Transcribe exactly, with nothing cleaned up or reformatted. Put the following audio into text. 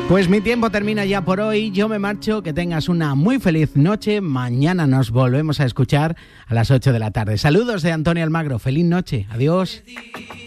Pues mi tiempo termina ya por hoy, yo me marcho, que tengas una muy feliz noche, mañana nos volvemos a escuchar a las ocho de la tarde. Saludos de Antonio Almagro, feliz noche, adiós.